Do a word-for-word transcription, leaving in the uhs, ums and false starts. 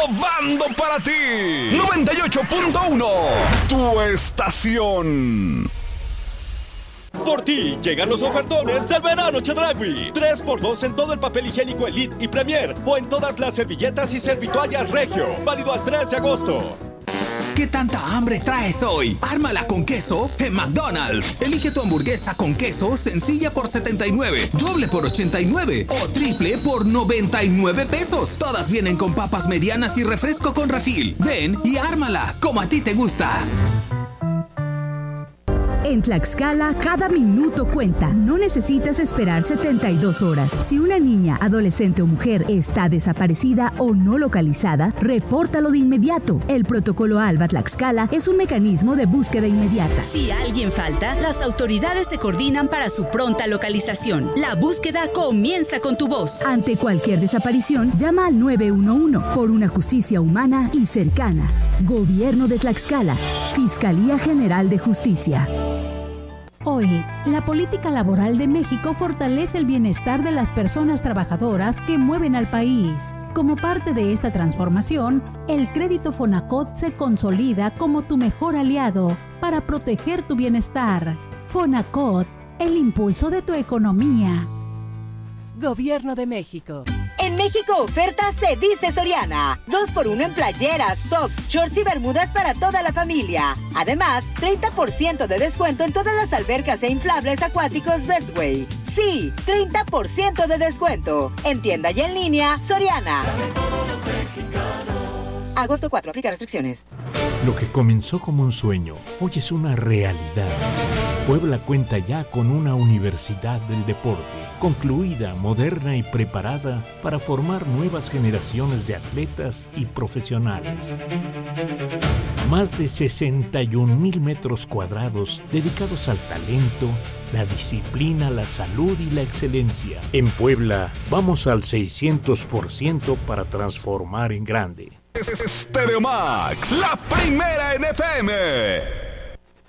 innovando para ti. noventa y ocho punto uno, tu estación. Por ti llegan los ofertones del verano Chedraui. tres por dos en todo el papel higiénico Elite y Premier o en todas las servilletas y servitoallas Regio. Válido al tres de agosto. ¿Qué tanta hambre traes hoy? Ármala con queso en McDonald's. Elige tu hamburguesa con queso sencilla por setenta y nueve, doble por ochenta y nueve o triple por noventa y nueve pesos. Todas vienen con papas medianas y refresco con refil. Ven y ármala como a ti te gusta. En Tlaxcala, cada minuto cuenta. No necesitas esperar setenta y dos horas. Si una niña, adolescente o mujer está desaparecida o no localizada, repórtalo de inmediato. El protocolo ALBA Tlaxcala es un mecanismo de búsqueda inmediata. Si alguien falta, las autoridades se coordinan para su pronta localización. La búsqueda comienza con tu voz. Ante cualquier desaparición, llama al nueve uno uno por una justicia humana y cercana. Gobierno de Tlaxcala. Fiscalía General de Justicia. Hoy, la política laboral de México fortalece el bienestar de las personas trabajadoras que mueven al país. Como parte de esta transformación, el crédito Fonacot se consolida como tu mejor aliado para proteger tu bienestar. Fonacot, el impulso de tu economía. Gobierno de México. En México oferta se dice Soriana. dos por uno en playeras, tops, shorts y bermudas para toda la familia. Además, treinta por ciento de descuento en todas las albercas e inflables acuáticos Bestway. Sí, treinta por ciento de descuento. En tienda y en línea, Soriana. agosto cuatro, aplica restricciones. Lo que comenzó como un sueño, hoy es una realidad. Puebla cuenta ya con una universidad del deporte, concluida, moderna y preparada para formar nuevas generaciones de atletas y profesionales. Más de sesenta y un mil metros cuadrados dedicados al talento, la disciplina, la salud y la excelencia. En Puebla, vamos al seiscientos por ciento para transformar en grande. Stereo Max, la primera en F M.